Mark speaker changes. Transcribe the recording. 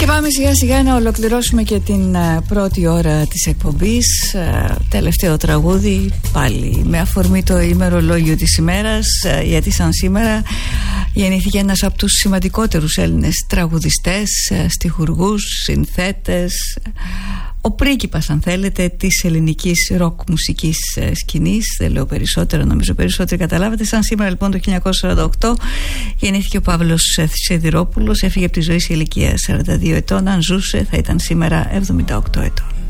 Speaker 1: πάμε σιγά σιγά να ολοκληρώσουμε και την πρώτη ώρα της εκπομπής. Τελευταίο τραγούδι πάλι με αφορμή το ημερολόγιο της ημέρας, γιατί σαν σήμερα γεννήθηκε ένας από τους σημαντικότερους Έλληνες τραγουδιστές, στιχουργούς, συνθέτες, ο πρίγκιπας αν θέλετε της ελληνικής ροκ μουσικής σκηνής. Δεν λέω περισσότερα, νομίζω περισσότεροι καταλάβατε. Σαν σήμερα λοιπόν το 1948 γεννήθηκε ο Παύλος Σιδηρόπουλος. Έφυγε από τη ζωή σε ηλικία 42 ετών. Αν ζούσε θα ήταν σήμερα 78 ετών.